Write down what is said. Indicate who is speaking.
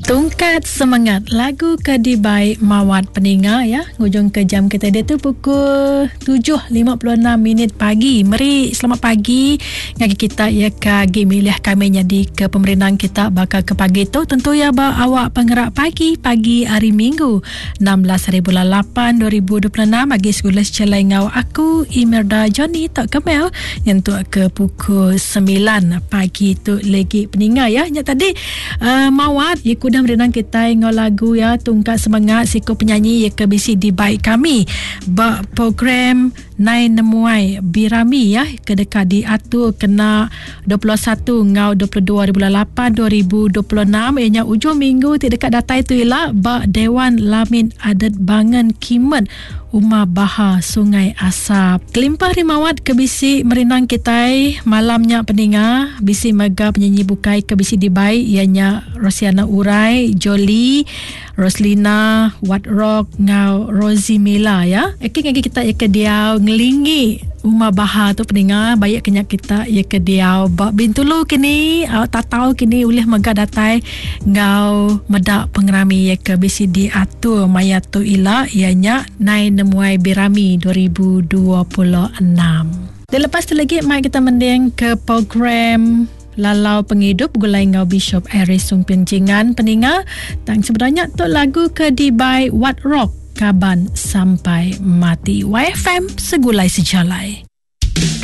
Speaker 1: Tungkat Semangat, lagu Kedibai Mawat Peninga ya. Hujung ke jam kita dia tu pukul 7.56 pagi. Mari selamat pagi ngagi kita ya kagi milih kami jadi ke pemerintahan kita bakal ke pagi tu tentu ya ba awak penggerak pagi hari Minggu 16 hari bulan 8 2026 bagi segulas celai ngau aku Imelda Johnny tak kemel yang tu ke pukul 9 pagi tu lagi peninga ya. Nya tadi Mawat ya kuda merenang kita ngau lagu ya Tungkat Semangat siku penyanyi ya ke bisi di baik kami ba program Nai Nemuai Birami ya kedekat diatur kena 21 ngau 22 bulan 8 2026 ianya ujung minggu dekat data itu ialah ba Dewan Lamin Adat Bangan Kimet Umar Bahar Sungai Asap kelimpah rimawat ke bisi merenang kita malamnya peninga bisi mega penyanyi bukai ke bisi dibai ianya Rosiana Urai Jolie Roslina Wat Rock ngau Rosie Mila ya ngagi kita ya ke diau ngelingi Umar Bahar tu peninga banyak kenyak kita ya ke diau bak bintulu kini tak tahu kini ulih mega datai ngau medak pengerami ya ke bisi diatur mayat tu ila ianya Nai Nemuai Birami 2026. Dan lepas tu lagi mai kita mendeng ke program Lalau Penghidup gulai ngau Bishop Aris Sung Pencingan peninga tang sebenarnya tu lagu Kedibai Wat Rock Kaban Sampai Mati YFM segulai sejalai.